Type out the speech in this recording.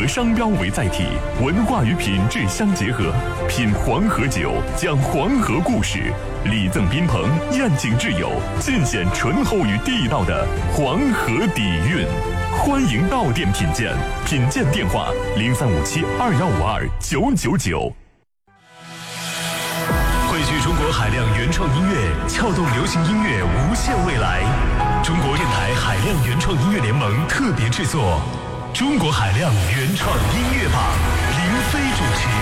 河商标为载体，文化与品质相结合，品黄河酒，讲黄河故事，礼赠宾朋，宴请挚友，尽显醇厚与地道的黄河底蕴。欢迎到店品鉴，品鉴电话035721529999。汇聚中国海量原创音乐，撬动流行音乐无限未来。中国电台海量原创音乐联盟特别制作《中国海量原创音乐榜》，林飞主持。